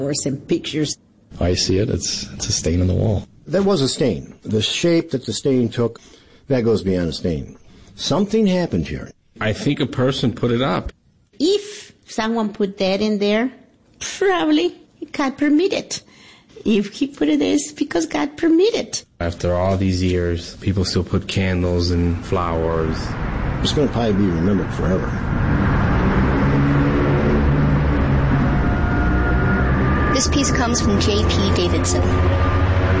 or some pictures. I see it, it's a stain on the wall. That was a stain. The shape that the stain took, that goes beyond a stain. Something happened here. I think a person put it up. If someone put that in there, probably God permitted. If he put it there, it's because God permitted. After all these years, people still put candles and flowers. It's going to probably be remembered forever. This piece comes from J.P. Davidson.